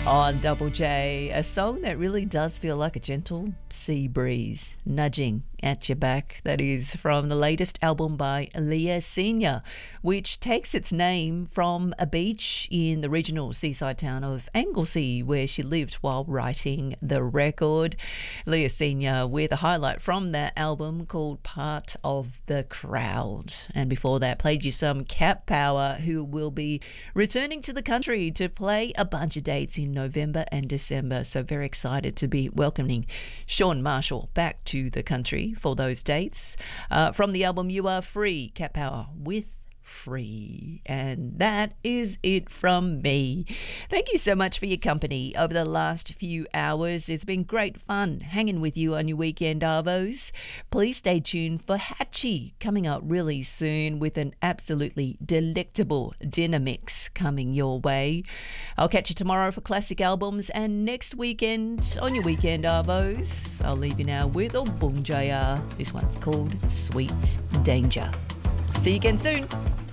on Double J, a song that really does feel like a gentle sea breeze nudging at your back. That is from the latest album by Leah Senior, which takes its name from a beach in the regional seaside town of Anglesea, where she lived while writing the record. Leah Senior with a highlight from that album called Part of the Crowd. And before that, played you some Cat Power, who will be returning to the country to play a bunch of dates in November and December. So very excited to be welcoming Sean Marshall back to the country for those dates. From the album You Are Free, Cat Power with Free. And that is it from me. Thank you so much for your company over the last few hours. It's been great fun hanging with you on your weekend arvos. Please stay tuned for Hatchie coming up really soon with an absolutely delectable dinner mix coming your way. I'll catch you tomorrow for classic albums, and next weekend on your weekend arvos, I'll leave you now with Obunjaya. This one's called Sweet Danger. See you again soon.